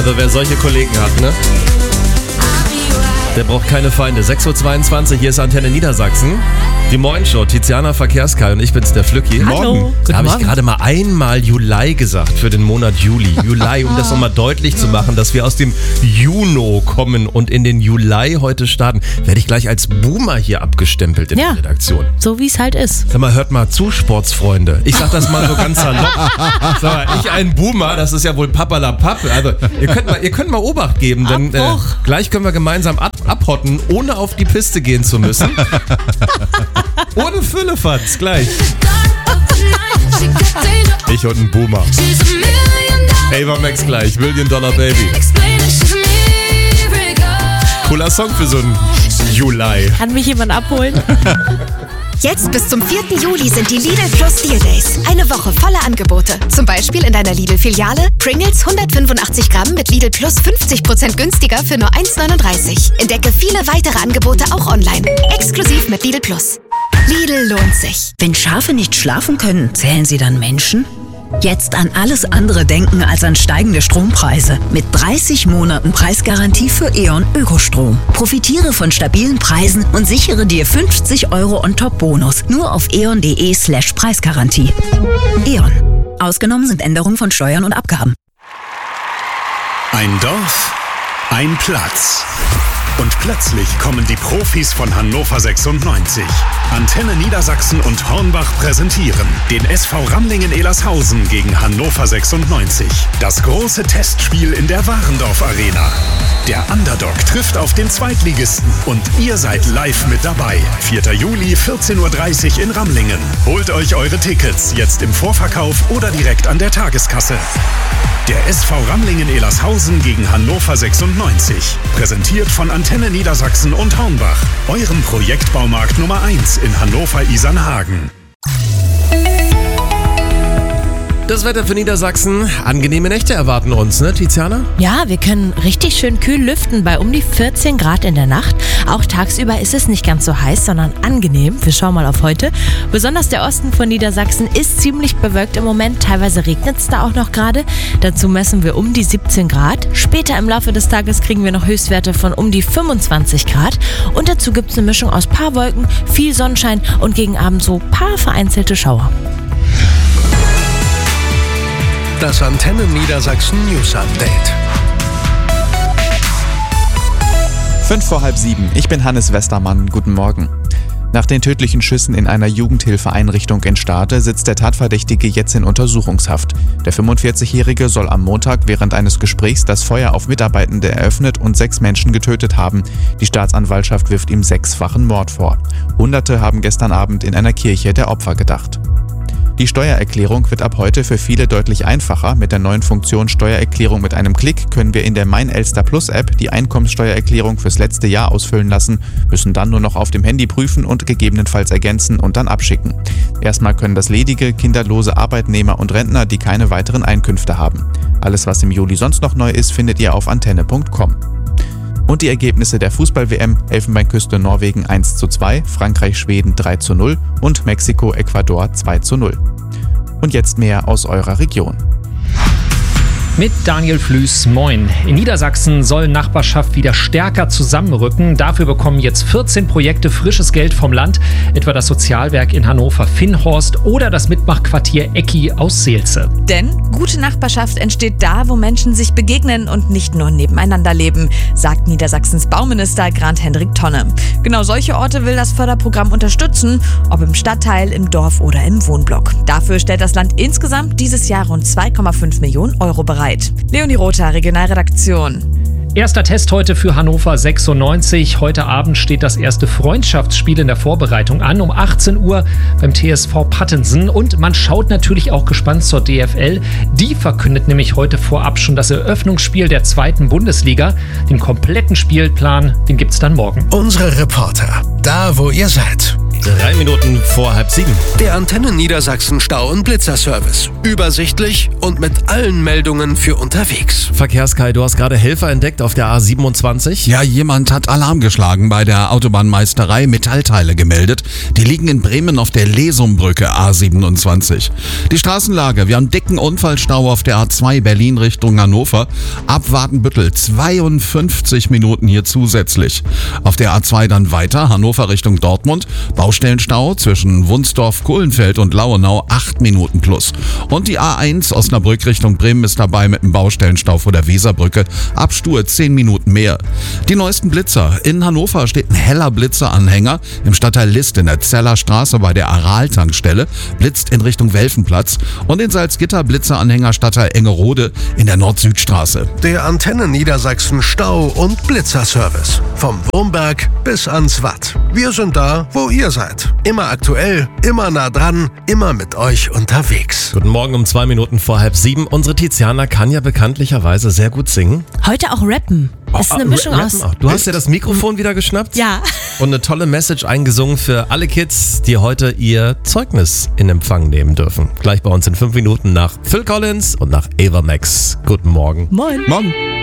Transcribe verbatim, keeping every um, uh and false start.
Also wer solche Kollegen hat, ne? Der braucht keine Feinde. sechs Uhr zweiundzwanzig, hier ist Antenne Niedersachsen. Die Moin-Show, Tiziana Verkehrskai und ich bin's, der Flücki. Hallo. Da habe ich gerade mal einmal Juli gesagt für den Monat Juli. Juli, um das nochmal deutlich zu machen, dass wir aus dem Juno kommen und in den Juli heute starten. Werde ich gleich als Boomer hier abgestempelt in ja, der Redaktion. So wie es halt ist. Sag mal, hört mal zu, Sportsfreunde. Ich sag das mal so ganz salopp. Sag mal, ich ein Boomer, das ist ja wohl Papperlapapp. Also, ihr könnt mal, ihr könnt mal Obacht geben, denn äh, gleich können wir gemeinsam ab, abhotten, ohne auf die Piste gehen zu müssen. Ohne Füllefatz, gleich. Ich und ein Boomer. Ava Max gleich, Million Dollar Baby. Cooler Song für so einen Juli. Kann mich jemand abholen? Jetzt bis zum vierten Juli sind die Lidl Plus Deal Days. Eine Woche voller Angebote. Zum Beispiel in deiner Lidl-Filiale Pringles hundertfünfundachtzig Gramm mit Lidl Plus fünfzig Prozent günstiger für nur eins neununddreißig. Entdecke viele weitere Angebote auch online. Exklusiv mit Lidl Plus. Lidl lohnt sich. Wenn Schafe nicht schlafen können, zählen sie dann Menschen? Jetzt an alles andere denken als an steigende Strompreise. Mit dreißig Monaten Preisgarantie für E.ON Ökostrom. Profitiere von stabilen Preisen und sichere dir fünfzig Euro On-Top-Bonus. Nur auf eon.de slash Preisgarantie. E.ON. Ausgenommen sind Änderungen von Steuern und Abgaben. Ein Dorf, ein Platz. Und plötzlich kommen die Profis von Hannover sechsundneunzig. Antenne Niedersachsen und Hornbach präsentieren den S V Ramlingen-Elershausen gegen Hannover sechsundneunzig. Das große Testspiel in der Warendorf Arena. Der Underdog trifft auf den Zweitligisten und ihr seid live mit dabei. vierter Juli, vierzehn Uhr dreißig in Ramlingen. Holt euch eure Tickets jetzt im Vorverkauf oder direkt an der Tageskasse. Der S V Ramlingen-Elershausen gegen Hannover sechsundneunzig. Präsentiert von Antenne Niedersachsen und Hornbach. Eurem Projektbaumarkt Nummer eins in Hannover-Isernhagen. Das Wetter für Niedersachsen, angenehme Nächte erwarten uns, ne, Tiziana? Ja, wir können richtig schön kühl lüften bei um die vierzehn Grad in der Nacht. Auch tagsüber ist es nicht ganz so heiß, sondern angenehm. Wir schauen mal auf heute. Besonders der Osten von Niedersachsen ist ziemlich bewölkt im Moment. Teilweise regnet es da auch noch gerade. Dazu messen wir um die siebzehn Grad. Später im Laufe des Tages kriegen wir noch Höchstwerte von um die fünfundzwanzig Grad. Und dazu gibt es eine Mischung aus paar Wolken, viel Sonnenschein und gegen Abend so paar vereinzelte Schauer. Das Antenne Niedersachsen News Update. Fünf vor halb sieben. Ich bin Hannes Westermann. Guten Morgen. Nach den tödlichen Schüssen in einer Jugendhilfeeinrichtung in Stade sitzt der Tatverdächtige jetzt in Untersuchungshaft. Der fünfundvierzigjährige soll am Montag während eines Gesprächs das Feuer auf Mitarbeitende eröffnet und sechs Menschen getötet haben. Die Staatsanwaltschaft wirft ihm sechsfachen Mord vor. Hunderte haben gestern Abend in einer Kirche der Opfer gedacht. Die Steuererklärung wird ab heute für viele deutlich einfacher. Mit der neuen Funktion Steuererklärung mit einem Klick können wir in der Mein Elster Plus App die Einkommenssteuererklärung fürs letzte Jahr ausfüllen lassen, müssen dann nur noch auf dem Handy prüfen und gegebenenfalls ergänzen und dann abschicken. Erstmal können das ledige, kinderlose Arbeitnehmer und Rentner, die keine weiteren Einkünfte haben. Alles, was im Juli sonst noch neu ist, findet ihr auf antenne punkt com. Und die Ergebnisse der Fußball-W M: Elfenbeinküste Norwegen eins zu zwei, Frankreich Schweden drei zu null und Mexiko Ecuador zwei zu null. Und jetzt mehr aus eurer Region. Mit Daniel Flüß, moin. In Niedersachsen soll Nachbarschaft wieder stärker zusammenrücken. Dafür bekommen jetzt vierzehn Projekte frisches Geld vom Land, etwa das Sozialwerk in Hannover-Finnhorst oder das Mitmachquartier Ecki aus Seelze. Denn gute Nachbarschaft entsteht da, wo Menschen sich begegnen und nicht nur nebeneinander leben, sagt Niedersachsens Bauminister Grant-Hendrik Tonne. Genau solche Orte will das Förderprogramm unterstützen, ob im Stadtteil, im Dorf oder im Wohnblock. Dafür stellt das Land insgesamt dieses Jahr rund zwei Komma fünf Millionen Euro bereit. Leonie Rother, Regionalredaktion. Erster Test heute für Hannover sechsundneunzig. Heute Abend steht das erste Freundschaftsspiel in der Vorbereitung an, um achtzehn Uhr beim T S V Pattensen. Und man schaut natürlich auch gespannt zur D F L. Die verkündet nämlich heute vorab schon das Eröffnungsspiel der zweiten Bundesliga. Den kompletten Spielplan, den gibt's dann morgen. Unsere Reporter, da wo ihr seid. drei Minuten vor halb sieben. Der Antenne Niedersachsen Stau- und Blitzerservice. Übersichtlich und mit allen Meldungen für unterwegs. Verkehrskai, du hast gerade Helfer entdeckt auf der A siebenundzwanzig. Ja, jemand hat Alarm geschlagen bei der Autobahnmeisterei, Metallteile gemeldet. Die liegen in Bremen auf der Lesumbrücke A siebenundzwanzig. Die Straßenlage, wir haben dicken Unfallstau auf der A zwei Berlin Richtung Hannover. Ab Wadenbüttel zweiundfünfzig Minuten hier zusätzlich. Auf der A zwei dann weiter, Hannover Richtung Dortmund. Baustellenstau zwischen Wunsdorf, Kohlenfeld und Lauenau, acht Minuten plus. Und die A eins Osnabrück Richtung Bremen ist dabei mit dem Baustellenstau vor der Weserbrücke. Ab Stur zehn Minuten mehr. Die neuesten Blitzer. In Hannover steht ein heller Blitzeranhänger im Stadtteil List in der Zeller Straße bei der Aral-Tankstelle. Blitzt in Richtung Welfenplatz. Und in Salzgitter Blitzeranhänger Stadtteil Engerode in der Nord-Süd-Straße. Der Antenne Niedersachsen Stau- und Blitzerservice. Vom Wurmberg bis ans Watt. Wir sind da, wo ihr seid. Immer aktuell, immer nah dran, immer mit euch unterwegs. Guten Morgen um zwei Minuten vor halb sieben. Unsere Tiziana kann ja bekanntlicherweise sehr gut singen. Heute auch rappen. Das ist eine Oh, Mischung rappen aus... auch. Du hast ja das Mikrofon wieder geschnappt. Ja. Und eine tolle Message eingesungen für alle Kids, die heute ihr Zeugnis in Empfang nehmen dürfen. Gleich bei uns in fünf Minuten nach Phil Collins und nach Ava Max. Guten Morgen. Moin. Morgen.